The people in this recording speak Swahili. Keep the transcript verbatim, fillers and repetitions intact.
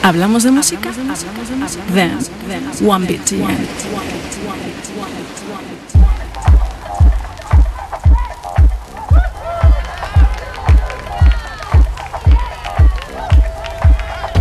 ¿Hablamos de música? Then, One Beat T M.